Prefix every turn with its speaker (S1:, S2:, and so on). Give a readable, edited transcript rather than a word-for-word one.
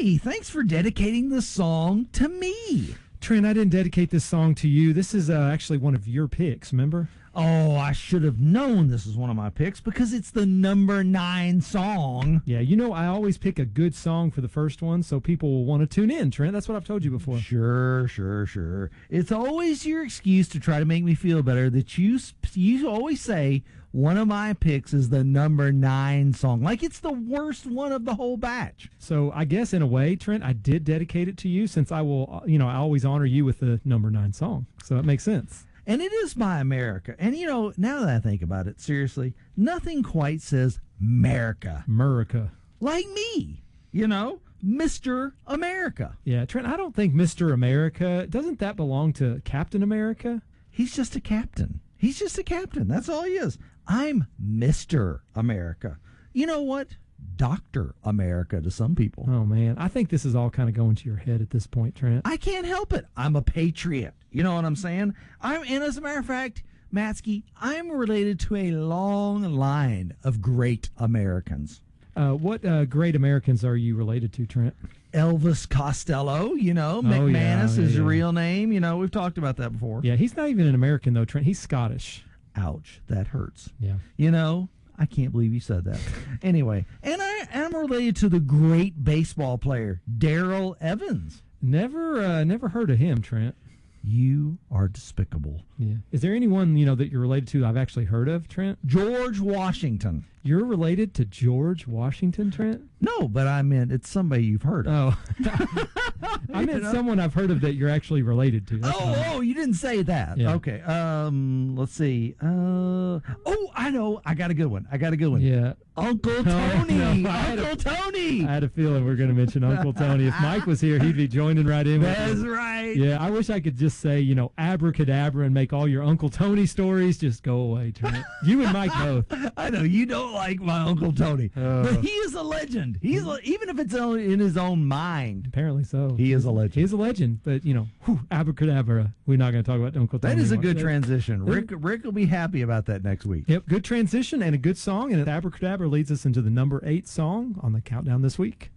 S1: Hey, thanks for dedicating the song to me.
S2: Trent, I didn't dedicate this song to you. This is actually one of your picks, remember?
S1: Oh, I should have known this was one of my picks because it's the number 9 song.
S2: Yeah, I always pick a good song for the first one so people will want to tune in, Trent. That's what I've told you before.
S1: Sure. It's always your excuse to try to make me feel better that you always say one of my picks is the number 9 song. Like it's the worst one of the whole batch.
S2: So I guess in a way, Trent, I did dedicate it to you since I will, I always honor you with the number 9 song. So that makes sense.
S1: And it is by America. And, now that I think about it, seriously, nothing quite says America. Like me, Mr. America.
S2: Yeah, Trent, I don't think Mr. America, doesn't that belong to Captain America?
S1: He's just a captain. That's all he is. I'm Mr. America. You know what? Dr. America to some people.
S2: Oh, man. I think this is all kind of going to your head at this point, Trent.
S1: I can't help it. I'm a patriot. You know what I'm saying? And as a matter of fact, Matsky, I'm related to a long line of great Americans.
S2: What great Americans are you related to, Trent?
S1: Elvis Costello, McManus is his real name. We've talked about that before.
S2: Yeah, he's not even an American, though, Trent. He's Scottish.
S1: Ouch, that hurts.
S2: Yeah.
S1: I can't believe you said that. Anyway, and I'm related to the great baseball player, Darrell Evans.
S2: Never heard of him, Trent.
S1: You are despicable.
S2: Yeah. Is there anyone, that you're related to I've actually heard of, Trent?
S1: George Washington.
S2: You're related to George Washington, Trent?
S1: No, but I meant it's somebody you've heard of.
S2: Oh. I meant someone I've heard of that you're actually related to.
S1: Oh, you didn't say that.
S2: Yeah.
S1: Okay. Let's see. I know. I got a good one.
S2: Yeah.
S1: Uncle Tony. Uncle Tony.
S2: I had a feeling we were going to mention Uncle Tony. If Mike was here, he'd be joining right in with us.
S1: That's right.
S2: Yeah, I wish I could just say, abracadabra and make all your Uncle Tony stories just go away, Trent. You and Mike both.
S1: I know. You don't like my Uncle Tony. But he is a legend. Even if it's in his own mind.
S2: Apparently so.
S1: He is a legend.
S2: He is a legend. But, abracadabra. We're not going to talk about Uncle Tony.
S1: That is a good transition. Rick will be happy about that next week.
S2: Yep, good transition and a good song. And abracadabra leads us into the number 8 song on the countdown this week.